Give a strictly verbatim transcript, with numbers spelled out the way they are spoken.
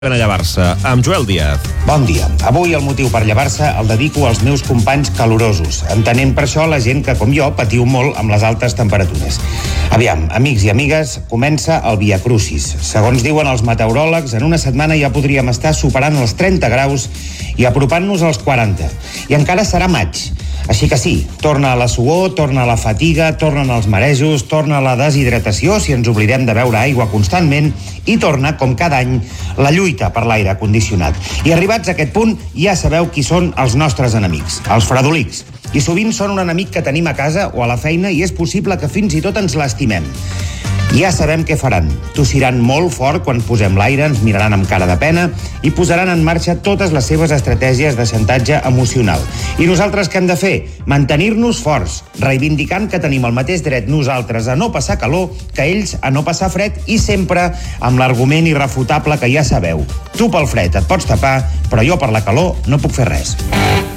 a llevar-se amb Joel Díaz. Bon dia. Avui el motiu per llevar-se el dedico als meus companys calorosos, entenent per això la gent que, com jo, patiu molt amb les altes temperatures. Aviam, amics i amigues, comença el Via Crucis. Segons diuen els meteoròlegs, en una setmana ja podríem estar superant els trenta graus i apropant-nos als quaranta. I encara serà maig. Així que sí, torna la suor, torna la fatiga, tornen els marejos, torna la deshidratació si ens oblidem de beure aigua constantment i torna, com cada any, la lluita per l'aire condicionat. I arribats a aquest punt, ja sabeu qui són els nostres enemics, els fredolics. I sovint són un enemic que tenim a casa o a la feina i és possible que fins i tot ens l'estimem. Ja sabem què faran. Tossiran molt fort quan posem l'aire, ens miraran amb cara de pena i posaran en marxa totes les seves estratègies de xantatge emocional. I nosaltres què hem de fer? Mantenir-nos forts, reivindicant que tenim el mateix dret nosaltres a no passar calor que ells a no passar fred i sempre amb l'argument irrefutable que ja sabeu. Tu pel fred et pots tapar, però jo per la calor no puc fer res.